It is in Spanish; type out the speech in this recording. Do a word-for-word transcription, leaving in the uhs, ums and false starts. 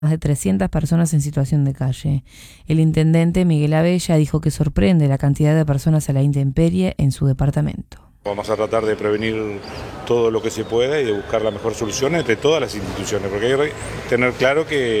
más de trescientas personas en situación de calle. El intendente Miguel Abella dijo que sorprende la cantidad de personas a la intemperie en su departamento. Vamos a tratar de prevenir todo lo que se pueda y de buscar la mejor solución entre todas las instituciones, porque hay que tener claro que